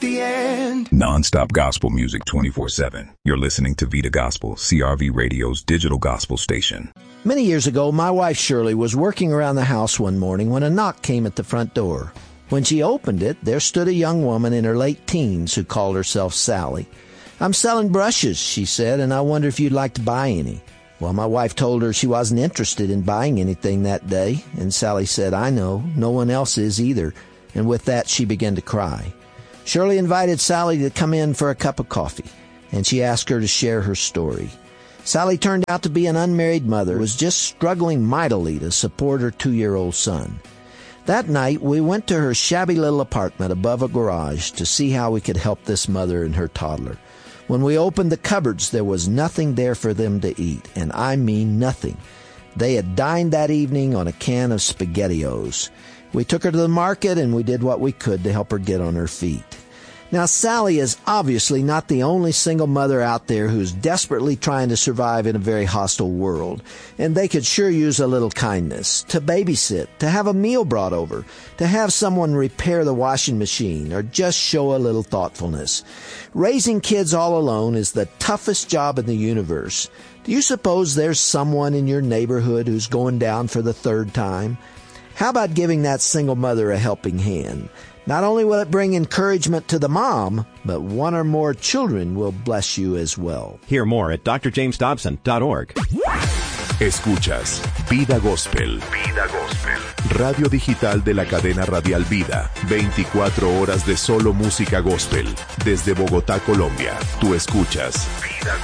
the end. Non-stop gospel music 24/7. You're listening to Vida Gospel, CRV Radio's digital gospel station. Many years ago, my wife Shirley was working around the house one morning when a knock came at the front door. When she opened it, there stood a young woman in her late teens who called herself Sally. "I'm selling brushes," she said, "and I wonder if you'd like to buy any." Well, my wife told her she wasn't interested in buying anything that day, and Sally said, "I know, no one else is either." And with that, she began to cry. Shirley invited Sally to come in for a cup of coffee, and she asked her to share her story. Sally turned out to be an unmarried mother who was just struggling mightily to support her 2-year-old son. That night, we went to her shabby little apartment above a garage to see how we could help this mother and her toddler. When we opened the cupboards, there was nothing there for them to eat, and I mean nothing. They had dined that evening on a can of SpaghettiOs. We took her to the market, and we did what we could to help her get on her feet. Now, Sally is obviously not the only single mother out there who's desperately trying to survive in a very hostile world, and they could sure use a little kindness, to babysit, to have a meal brought over, to have someone repair the washing machine, or just show a little thoughtfulness. Raising kids all alone is the toughest job in the universe. Do you suppose there's someone in your neighborhood who's going down for the 3rd time? How about giving that single mother a helping hand? Not only will it bring encouragement to the mom, but one or more children will bless you as well. Hear more at drjamesdobson.org. Escuchas Vida Gospel. Vida Gospel. Radio digital de la cadena radial Vida. 24 horas de solo música gospel. Desde Bogotá, Colombia. Tú escuchas Vida